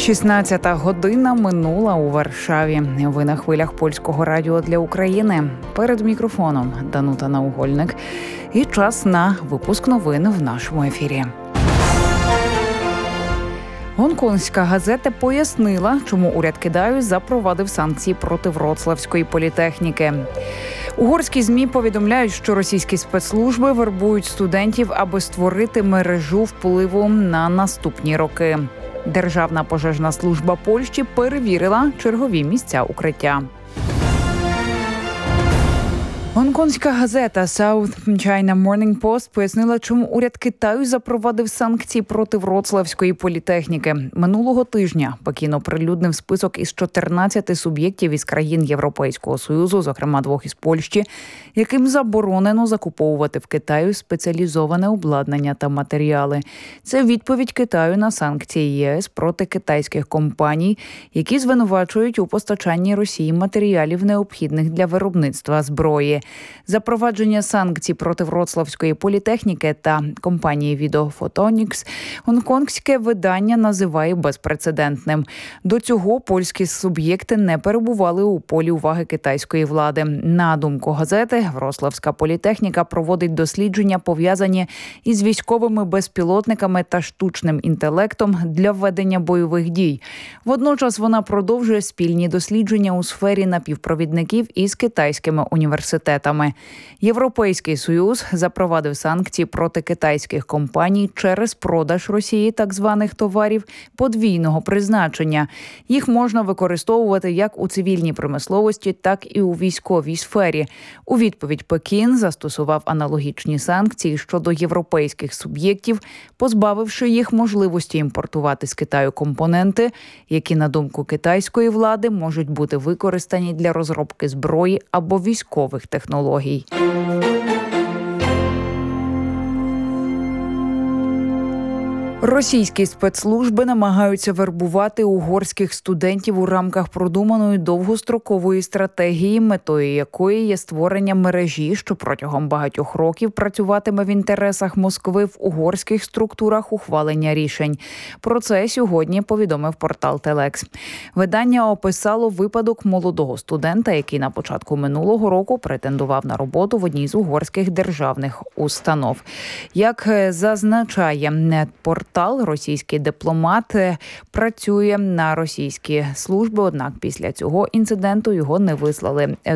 16-та година минула у Варшаві. Ви на хвилях Польського радіо для України. Перед мікрофоном Данута Наугольник. І час на випуск новин в нашому ефірі. Гонконгська газета пояснила, чому уряд Китаю запровадив санкції проти Вроцлавської політехніки. Угорські ЗМІ повідомляють, що російські спецслужби вербують студентів, аби створити мережу впливу на наступні роки. Державна пожежна служба Польщі перевірила чергові місця укриття. Гонконгська газета South China Morning Post пояснила, чому уряд Китаю запровадив санкції проти Вроцлавської політехніки. Минулого тижня Пекін оприлюднив список із 14 суб'єктів із країн Європейського Союзу, зокрема 2 із Польщі, яким заборонено закуповувати в Китаю спеціалізоване обладнання та матеріали. Це відповідь Китаю на санкції ЄС проти китайських компаній, які звинувачують у постачанні Росії матеріалів, необхідних для виробництва зброї. Запровадження санкцій проти Вроцлавської політехніки та компанії Video Photonics гонконгське видання називає безпрецедентним. До цього польські суб'єкти не перебували у полі уваги китайської влади. На думку газети, Вроцлавська політехніка проводить дослідження, пов'язані із військовими безпілотниками та штучним інтелектом для ведення бойових дій. Водночас вона продовжує спільні дослідження у сфері напівпровідників із китайськими університетами. Європейський Союз запровадив санкції проти китайських компаній через продаж Росії так званих товарів подвійного призначення. Їх можна використовувати як у цивільній промисловості, так і у військовій сфері. У відповідь Пекін застосував аналогічні санкції щодо європейських суб'єктів, позбавивши їх можливості імпортувати з Китаю компоненти, які, на думку китайської влади, можуть бути використані для розробки зброї або військових технологій. Російські спецслужби намагаються вербувати угорських студентів у рамках продуманої довгострокової стратегії, метою якої є створення мережі, що протягом багатьох років працюватиме в інтересах Москви в угорських структурах ухвалення рішень. Про це сьогодні повідомив портал Телекс. Видання описало випадок молодого студента, який на початку минулого року претендував на роботу в одній з угорських державних установ. Як зазначає портал, російський дипломат працює на російські служби, однак після цього інциденту його не вислали